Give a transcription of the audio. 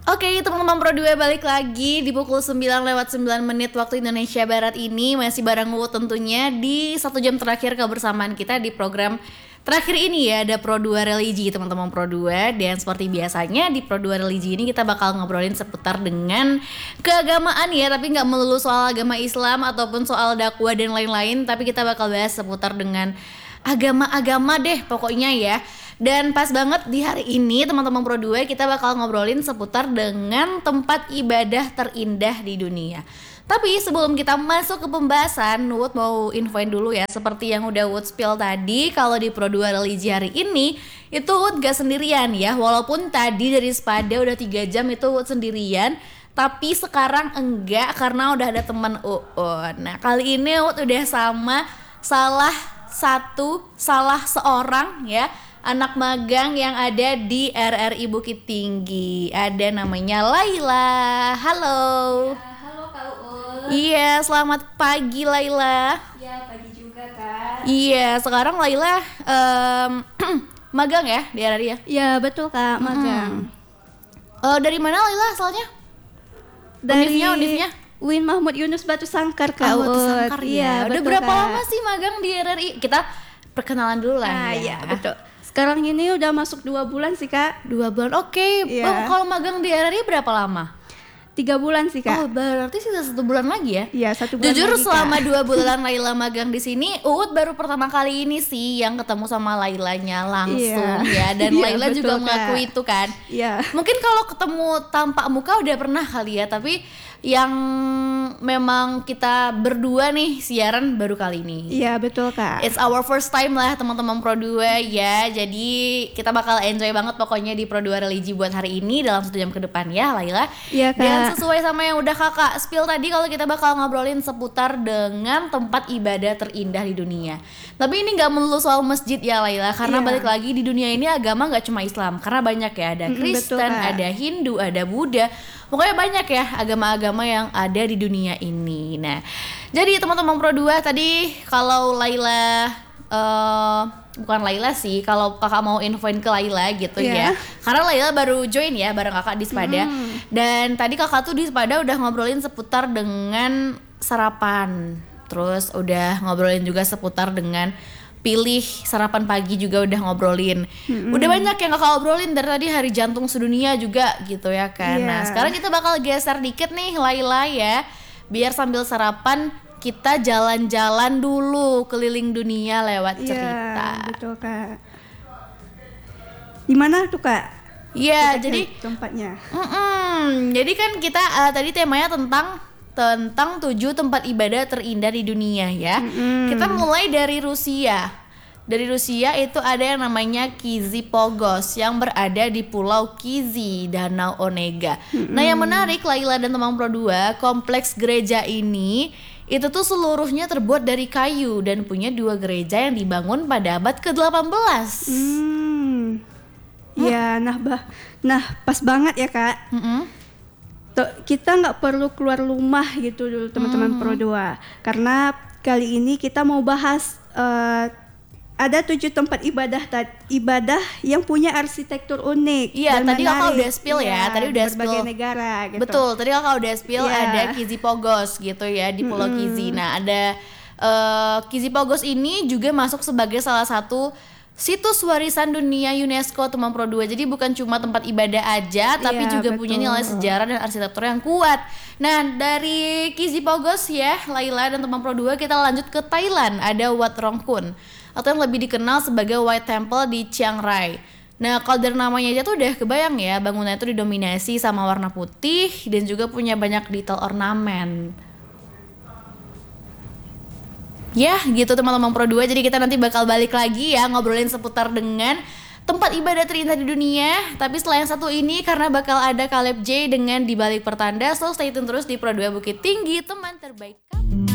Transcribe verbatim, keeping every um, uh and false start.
Oke, teman-teman Pro dua balik lagi di pukul sembilan lewat sembilan menit waktu Indonesia Barat ini. Masih bareng Uut tentunya di satu jam terakhir kebersamaan kita di program terakhir ini ya. Ada Pro dua Religi teman-teman Pro dua. Dan seperti biasanya di Pro dua Religi ini kita bakal ngobrolin seputar dengan keagamaan ya. Tapi gak melulu soal agama Islam ataupun soal dakwah dan lain-lain. Tapi kita bakal bahas seputar dengan agama-agama deh pokoknya ya. Dan pas banget di hari ini teman-teman Pro dua kita bakal ngobrolin seputar dengan tempat ibadah terindah di dunia. Tapi sebelum kita masuk ke pembahasan, Wood mau infoin dulu ya. Seperti yang udah Wood spill tadi, kalau di Pro dua Religi hari ini itu Wood gak sendirian ya. Walaupun tadi dari Spada udah tiga jam itu Wood sendirian, tapi sekarang enggak karena udah ada teman Uun. Nah kali ini Wood udah sama salah satu, salah seorang ya, anak magang yang ada di R R I Bukit Tinggi. Ada namanya Laila. Halo. Ya, halo Kak Uut. Iya, selamat pagi Laila. Ya, pagi juga Kak. Iya, sekarang Laila um, magang ya di R R I ya? Ya, betul Kak, magang. Hmm. Uh, dari mana Laila asalnya? Dari Univnya, univnya? U I N Mahmud Yunus Batu Sangkar Kak Oh, Uut. Batu Sangkar ya. Iya, Udah betul, berapa Kak. lama sih magang di R R I? Kita perkenalan dulu lah Ah, ya. ya, betul. Sekarang ini udah masuk dua bulan sih Kak. Dua bulan, oke. Iya. Oh, kalau magang di R R I berapa lama? Tiga bulan sih Oh, Kak. berarti sisa satu bulan lagi ya? Iya, satu bulan Jujur lagi, Kak. selama dua bulan Laila magang di sini, Uut baru pertama kali ini sih yang ketemu sama Lailanya langsung Iya. ya. Dan Iya, Laila betul, juga Kak. mengakui itu kan. Iya. Mungkin kalau ketemu tampak muka udah pernah kali ya, tapi yang memang kita berdua nih siaran baru kali ini. Iya, betul Kak. It's our first time lah teman-teman Pro dua ya. Jadi kita bakal enjoy banget pokoknya di Pro dua Religi buat hari ini dalam satu jam ke depan ya Laila. Iya, Kak. Dan sesuai sama yang udah kakak spill tadi, kalau kita bakal ngobrolin seputar dengan tempat ibadah terindah di dunia. Tapi ini gak melulu soal masjid ya Laila. Karena Iya. balik lagi di dunia ini agama gak cuma Islam. Karena banyak ya, ada Mm-mm, Kristen, betul, Kak. ada Hindu, ada Buddha. Pokoknya banyak ya agama-agama yang ada di dunia ini. Nah, jadi teman-teman Pro dua tadi kalau Laila uh, bukan Laila sih, kalau kakak mau infoin ke Laila gitu ya. Iya. Karena Laila baru join ya bareng kakak di Spada. Hmm. Dan tadi kakak tuh di Spada udah ngobrolin seputar dengan sarapan. Terus udah ngobrolin juga seputar dengan pilih sarapan pagi, juga udah ngobrolin. Mm-mm. Udah banyak yang kakak obrolin dari tadi, hari jantung sedunia juga gitu ya kan. Iya. Nah sekarang kita bakal geser dikit nih Laila ya, biar sambil sarapan kita jalan-jalan dulu keliling dunia lewat cerita. Iya, betul Kak. Di mana tuh Kak? Iya, Kita jadi cari tempatnya. mm-mm, jadi kan kita uh, tadi temanya tentang tentang tujuh tempat ibadah terindah di dunia ya. Mm-mm. Kita mulai dari Rusia. Dari Rusia itu ada yang namanya Kizy Pogos yang berada di Pulau Kizy, Danau Onega. Mm-mm. Nah yang menarik Laila dan teman Pro dua, kompleks gereja ini itu tuh seluruhnya terbuat dari kayu dan punya dua gereja yang dibangun pada abad ke delapan belas. Hmm. Ya, nah bah, nah pas banget ya Kak. Mm-mm. Tuh, kita nggak perlu keluar rumah gitu dulu teman-teman Hmm. Pro dua, karena kali ini kita mau bahas uh, ada tujuh tempat ibadah ta- ibadah yang punya arsitektur unik. Iya, dan tadi kakak menarik. udah spill ya, Iya, tadi di udah berbagai spill. negara gitu. Betul, tadi kakak udah spill Iya. ada Kizy Pogos gitu ya di Pulau Mm-mm. Kizy. Nah ada uh, Kizy Pogos ini juga masuk sebagai salah satu situs warisan dunia UNESCO teman Pro dua. Jadi bukan cuma tempat ibadah aja, tapi Iya, juga betul. punya nilai sejarah dan arsitektur yang kuat. Nah dari Kizy Pogos ya Laila dan teman Pro dua, kita lanjut ke Thailand. Ada Wat Rong Kun atau yang lebih dikenal sebagai White Temple di Chiang Rai. Nah kalau dari namanya aja tuh udah kebayang ya, bangunan itu didominasi sama warna putih dan juga punya banyak detail ornamen. Ya gitu teman-teman Pro dua, jadi kita nanti bakal balik lagi ya ngobrolin seputar dengan tempat ibadah terindah di dunia. Tapi setelah yang satu ini, karena bakal ada Caleb J dengan Di Balik Pertanda. So stay tune terus di Pro dua Bukit Tinggi, teman terbaik kamu.